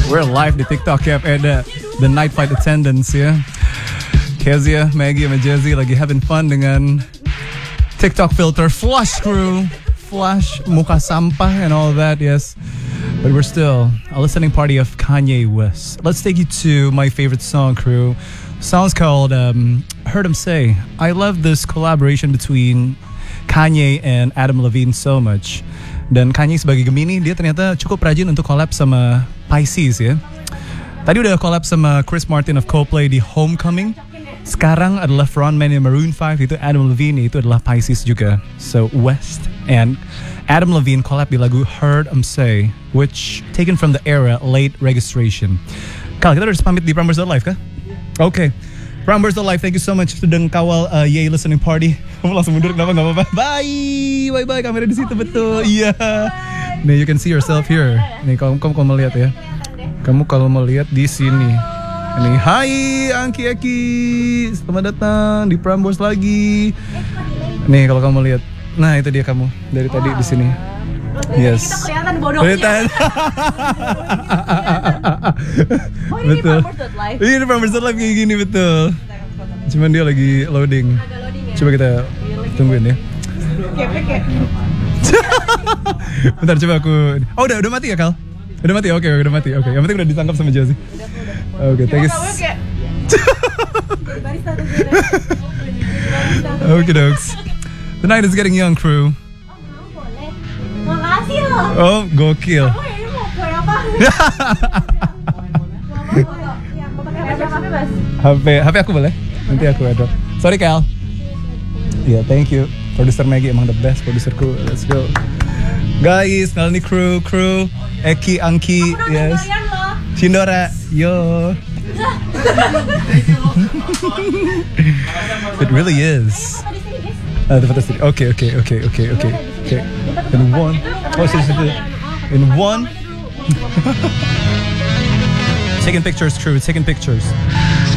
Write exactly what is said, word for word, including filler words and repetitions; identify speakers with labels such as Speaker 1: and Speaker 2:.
Speaker 1: We're live di TikTok ya, ada the night fight attendance ya. Kezia, Maggie, sama Jazzy lagi having fun dengan TikTok filter Flush Crew, Flush, muka sampah and all that, yes. But we're still a listening party of Kanye West. Let's take you to my favorite song, crew. Song's called um, Heard Him Say. I love this collaboration between Kanye and Adam Levine so much. Dan Kanye sebagai Gemini, dia ternyata cukup rajin untuk collab sama Pisces ya. Tadi udah collab sama Chris Martin of Coldplay di Homecoming. Sekarang adalah frontman di Maroon five, itu Adam Levine, itu adalah Pisces juga. So West and Adam Levine collab di lagu Heard 'Em Say, which taken from the era late registration. Kal, kita udah pamit di Prambors Live kah? Oke. Okay. Prambors Live, thank you so much sudah kawal uh, Yay Listening Party. Kamu langsung mundur, kenapa? Gak apa-apa. Bye, bye bye. Kamera di situ betul. Iya. Yeah. Nih, you can see yourself here. Nih, kamu kamu kalau melihat ya. Kamu kalau mau lihat di sini. Nih, hai Angki Eki. Selamat datang di Prambors lagi. Nih, kalau kamu lihat. Nah, itu dia kamu dari tadi di sini. Yes.
Speaker 2: Kita kelihatan bodohnya.
Speaker 1: Kelihatan.
Speaker 2: Oh, ini
Speaker 1: betul.
Speaker 2: Prambors Live.
Speaker 1: Ini Prambors Live kayak gini betul. Cuman dia lagi loading.
Speaker 2: Agak loading ya.
Speaker 1: Coba kita tungguin ya.
Speaker 2: Kepek.
Speaker 1: Bentar coba aku. Oh udah udah mati ya Kal? Udah mati. Oke, okay, udah mati. Oke. Okay. Yang penting udah ditangkap sama Jazzy. Oke, okay, thank you. Oke, dogs. The night is getting young, crew.
Speaker 2: Makasih loh.
Speaker 1: Oh, gokil.
Speaker 2: Kamu ini mau kue apa?
Speaker 1: H P, H P aku boleh? Nanti aku adopt. Sorry Kal. Iya, yeah, thank you. Producer Maggie emang the best producerku. Let's go. Guys, kenal nih crew, crew. Eki, Angki, yes. Shindora, yo. It really is. Ah, the fantastic. Okay, okay, okay, okay, okay, okay. In one. Oh, seriously. In one. Taking pictures, crew. Taking pictures.